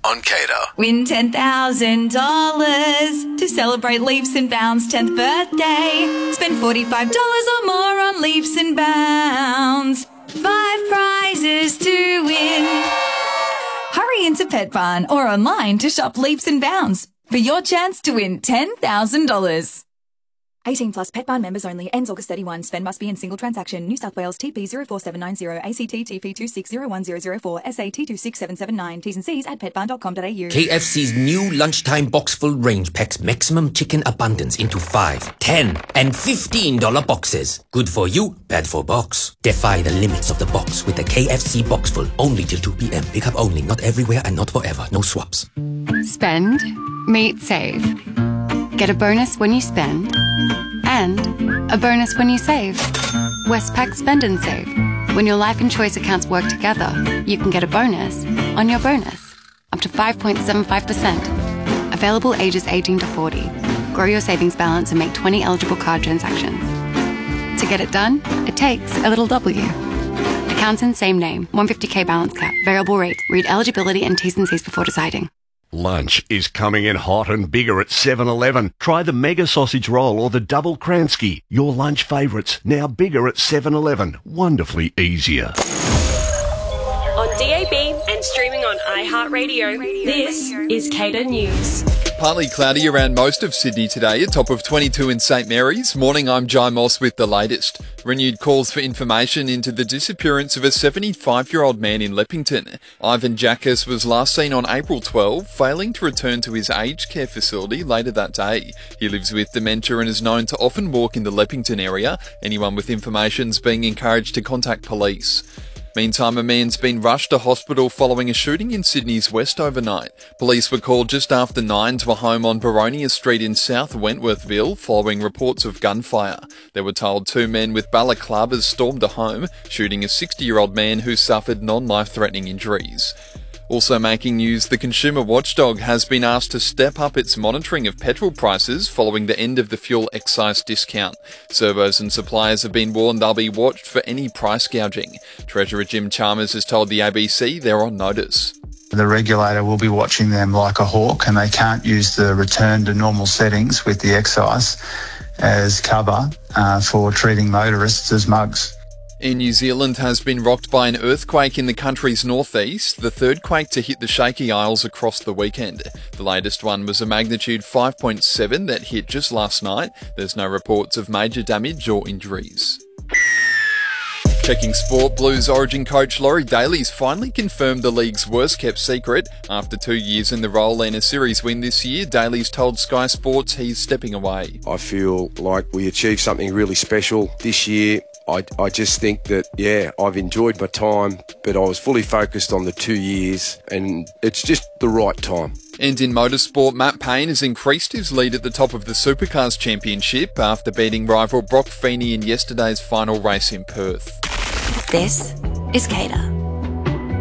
on Cater. Win $10,000 to celebrate Leaps and Bounds' 10th birthday. Spend $45 or more on Leaps and Bounds. 5 prizes to win. Hurry into Pet Barn or online to shop Leaps and Bounds for your chance to win $10,000. 18 plus Pet Barn members only. Ends August 31. Spend must be in single transaction. New South Wales TP 04790 ACT TP 260104 SA T26779. T's and C's at petbarn.com.au. KFC's new lunchtime box full range packs maximum chicken abundance into $5, $10 and $15 boxes. Good for you, bad for box. Defy the limits of the box with the KFC box full. Only till 2 p.m. Pick up only. Not everywhere and not forever. No swaps. Spend, meet, save. Get a bonus when you spend and a bonus when you save. Westpac Spend and Save. When your life and choice accounts work together, you can get a bonus on your bonus. Up to 5.75%. Available ages 18 to 40. Grow your savings balance and make 20 eligible card transactions. To get it done, it takes a little W. Accounts in same name. 150k balance cap. Variable rate. Read eligibility and T's and C's before deciding. Lunch is coming in hot and bigger at 7-Eleven. Try the Mega Sausage Roll or the Double Kransky. Your lunch favourites, now bigger at 7-Eleven. Wonderfully easier. On DAB and streaming on iHeartRadio, this is Cater News. Partly cloudy around most of Sydney today, a top of 22 in St Mary's. Morning, I'm Jai Moss with the latest. Renewed calls for information into the disappearance of a 75-year-old man in Leppington. Ivan Jackas was last seen on April 12, failing to return to his aged care facility later that day. He lives with dementia and is known to often walk in the Leppington area. Anyone with information is being encouraged to contact police. Meantime, a man's been rushed to hospital following a shooting in Sydney's west overnight. Police were called just after 9 to a home on Baronia Street in South Wentworthville following reports of gunfire. They were told 2 men with balaclavas stormed a home, shooting a 60-year-old man who suffered non-life-threatening injuries. Also making news, the consumer watchdog has been asked to step up its monitoring of petrol prices following the end of the fuel excise discount. Servos and suppliers have been warned they'll be watched for any price gouging. Treasurer Jim Chalmers has told the ABC they're on notice. The regulator will be watching them like a hawk, and they can't use the return to normal settings with the excise as cover for treating motorists as mugs. And New Zealand has been rocked by an earthquake in the country's northeast, the third quake to hit the Shaky Isles across the weekend. The latest one was a magnitude 5.7 that hit just last night. There's no reports of major damage or injuries. Checking sport, Blues Origin coach Laurie Daly's finally confirmed the league's worst-kept secret. After 2 years in the role and a series win this year, Daly's told Sky Sports he's stepping away. I feel like we achieved something really special this year. I just think that, I've enjoyed my time, but I was fully focused on the 2 years, and it's just the right time. And in motorsport, Matt Payne has increased his lead at the top of the Supercars Championship after beating rival Brock Feeney in yesterday's final race in Perth. This is Cater.